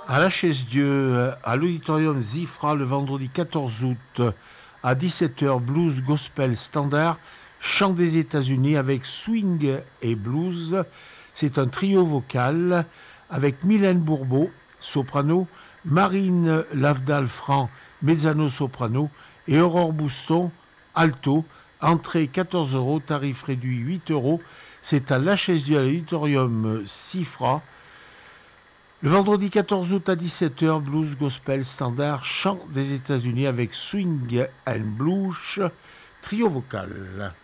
À la Chaise-Dieu, à l'auditorium Zifra le vendredi 14 août à 17h, blues gospel standard, chant des États-Unis avec swing et blues. C'est un trio vocal avec Mylène Bourbeau, soprano, Marine Lavdal-Franc, mezzano-soprano et Aurore Bouston, alto. Entrée 14 euros, tarif réduit 8 euros. C'est à la Chaise-Dieu à l'auditorium Zifra. Le vendredi 14 août à 17h, blues gospel standard, chant des États-Unis avec swing and blues, trio vocal.